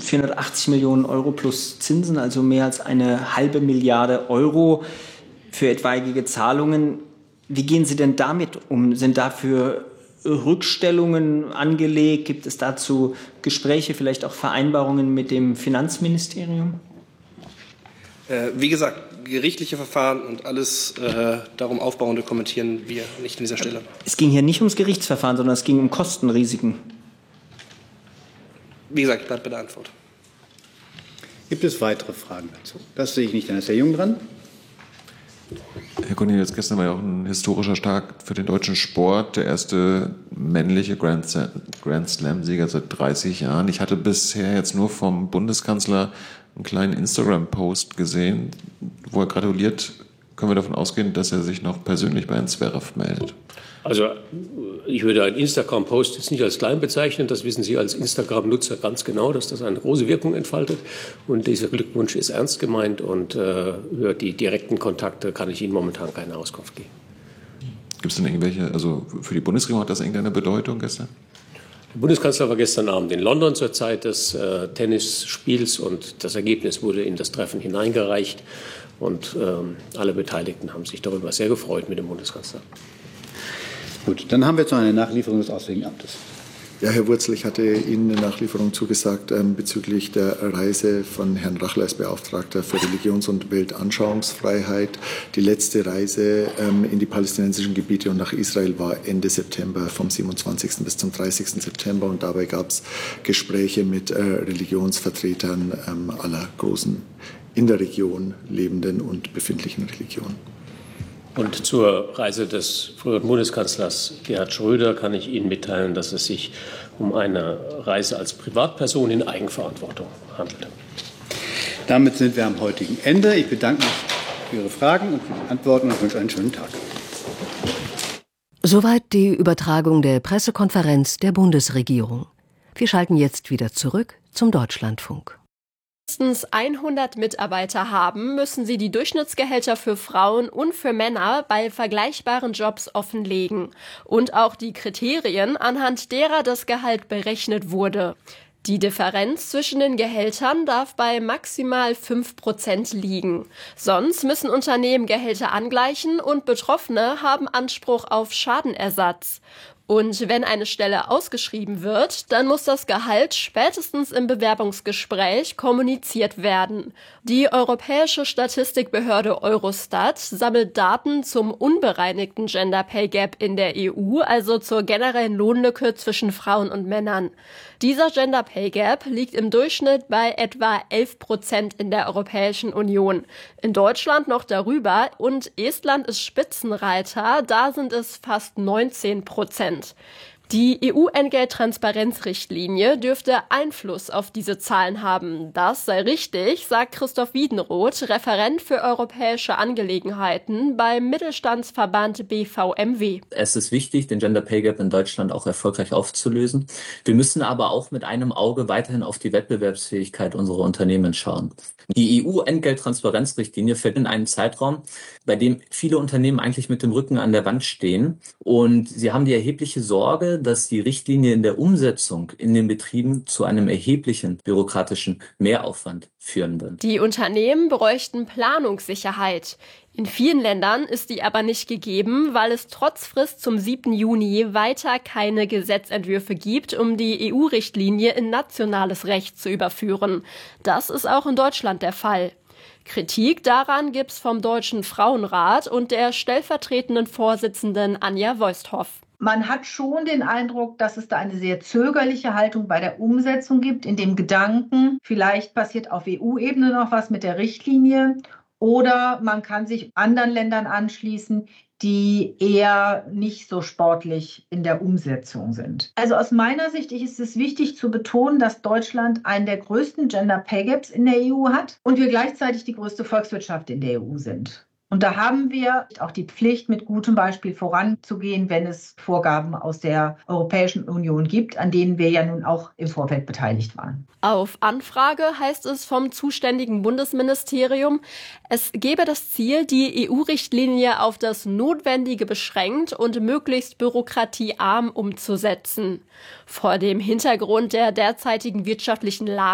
480 Millionen Euro plus Zinsen, also mehr als 1,5 Milliarde Euro für etwaige Zahlungen. Wie gehen Sie denn damit um? Sind dafür Rückstellungen angelegt? Gibt es dazu Gespräche, vielleicht auch Vereinbarungen mit dem Finanzministerium? Wie gesagt, gerichtliche Verfahren und alles darum Aufbauende kommentieren wir nicht an dieser Stelle. Es ging hier nicht ums Gerichtsverfahren, sondern es ging um Kostenrisiken. Wie gesagt, ich bleibe bei der Antwort. Gibt es weitere Fragen dazu? Das sehe ich nicht. Dann ist Herr Jung dran. Herr Cornelius, gestern war ja auch ein historischer Tag für den deutschen Sport. Der erste männliche Grand Slam-Sieger seit 30 Jahren. Ich hatte bisher jetzt nur vom Bundeskanzler einen kleinen Instagram-Post gesehen, wo er gratuliert. Können wir davon ausgehen, dass er sich noch persönlich bei Herrn Zverev meldet? Also ich würde einen Instagram-Post jetzt nicht als klein bezeichnen. Das wissen Sie als Instagram-Nutzer ganz genau, dass das eine große Wirkung entfaltet. Und dieser Glückwunsch ist ernst gemeint. Und über die direkten Kontakte kann ich Ihnen momentan keine Auskunft geben. Gibt es denn irgendwelche, also für die Bundesregierung hat das irgendeine Bedeutung gestern? Der Bundeskanzler war gestern Abend in London zur Zeit des Tennisspiels. Und das Ergebnis wurde in das Treffen hineingereicht. Und alle Beteiligten haben sich darüber sehr gefreut mit dem Bundeskanzler. Gut, dann haben wir jetzt noch eine Nachlieferung des Auswärtigen Amtes. Ja, Herr Wurzel, ich hatte Ihnen eine Nachlieferung zugesagt bezüglich der Reise von Herrn Rachler als Beauftragter für Religions- und Weltanschauungsfreiheit. Die letzte Reise in die palästinensischen Gebiete und nach Israel war Ende September, vom 27. bis zum 30. September. Und dabei gab es Gespräche mit Religionsvertretern aller großen in der Region lebenden und befindlichen Religionen. Und zur Reise des früheren Bundeskanzlers Gerhard Schröder kann ich Ihnen mitteilen, dass es sich um eine Reise als Privatperson in Eigenverantwortung handelt. Damit sind wir am heutigen Ende. Ich bedanke mich für Ihre Fragen und für die Antworten und wünsche einen schönen Tag. Soweit die Übertragung der Pressekonferenz der Bundesregierung. Wir schalten jetzt wieder zurück zum Deutschlandfunk. Mindestens 100 Mitarbeiter haben, müssen sie die Durchschnittsgehälter für Frauen und für Männer bei vergleichbaren Jobs offenlegen und auch die Kriterien, anhand derer das Gehalt berechnet wurde. Die Differenz zwischen den Gehältern darf bei maximal 5% liegen. Sonst müssen Unternehmen Gehälter angleichen und Betroffene haben Anspruch auf Schadenersatz. Und wenn eine Stelle ausgeschrieben wird, dann muss das Gehalt spätestens im Bewerbungsgespräch kommuniziert werden. Die Europäische Statistikbehörde Eurostat sammelt Daten zum unbereinigten Gender Pay Gap in der EU, also zur generellen Lohnlücke zwischen Frauen und Männern. Dieser Gender Pay Gap liegt im Durchschnitt bei etwa 11% in der Europäischen Union. In Deutschland noch darüber und Estland ist Spitzenreiter, da sind es fast 19%. Die EU-Entgelttransparenzrichtlinie dürfte Einfluss auf diese Zahlen haben. Das sei richtig, sagt Christoph Wiedenroth, Referent für europäische Angelegenheiten beim Mittelstandsverband BVMW. Es ist wichtig, den Gender Pay Gap in Deutschland auch erfolgreich aufzulösen. Wir müssen aber auch mit einem Auge weiterhin auf die Wettbewerbsfähigkeit unserer Unternehmen schauen. Die EU-Entgelttransparenzrichtlinie fällt in einen Zeitraum, bei dem viele Unternehmen eigentlich mit dem Rücken an der Wand stehen. Und sie haben die erhebliche Sorge, dass die Richtlinie in der Umsetzung in den Betrieben zu einem erheblichen bürokratischen Mehraufwand führen wird. Die Unternehmen bräuchten Planungssicherheit. In vielen Ländern ist die aber nicht gegeben, weil es trotz Frist zum 7. Juni weiter keine Gesetzentwürfe gibt, um die EU-Richtlinie in nationales Recht zu überführen. Das ist auch in Deutschland der Fall. Kritik daran gibt's vom Deutschen Frauenrat und der stellvertretenden Vorsitzenden Anja Voisthoff. Man hat schon den Eindruck, dass es da eine sehr zögerliche Haltung bei der Umsetzung gibt, in dem Gedanken, vielleicht passiert auf EU-Ebene noch was mit der Richtlinie oder man kann sich anderen Ländern anschließen, die eher nicht so sportlich in der Umsetzung sind. Also aus meiner Sicht ist es wichtig zu betonen, dass Deutschland einen der größten Gender Pay Gaps in der EU hat und wir gleichzeitig die größte Volkswirtschaft in der EU sind. Und da haben wir auch die Pflicht, mit gutem Beispiel voranzugehen, wenn es Vorgaben aus der Europäischen Union gibt, an denen wir ja nun auch im Vorfeld beteiligt waren. Auf Anfrage heißt es vom zuständigen Bundesministerium, es gebe das Ziel, die EU-Richtlinie auf das Notwendige beschränkt und möglichst bürokratiearm umzusetzen. Vor dem Hintergrund der derzeitigen wirtschaftlichen Lage